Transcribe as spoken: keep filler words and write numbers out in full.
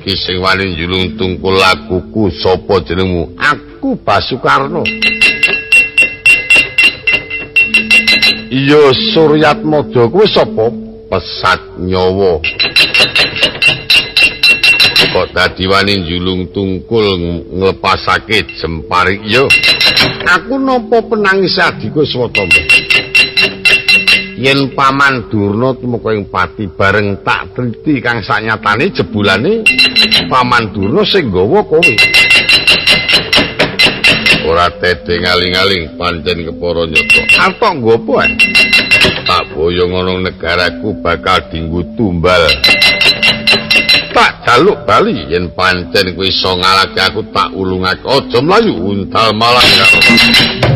iki sing wani njulung tungkul lakuku sapa jenengmu? Aku Basukarno. Iya Suryatmada kuwi sapa? Pesat nyawa. Kok dadi wani njulung tungkul nglepasake Jempari iya? Aku napa penangis adiku Swatama? Yen Paman Durna tumeka ing pati bareng tak triti kang sanyatane jebulane Paman Durna sing nggawa kowe. Ora tete ngaling-aling pancen kepara nyata. Atok nggopo ae? Tak boyong ana negaraku bakal dinggo tumbal. Tak jaluk bali yen pancen kowe iso ngalahke aku tak ulungake aja mlayu untal malang.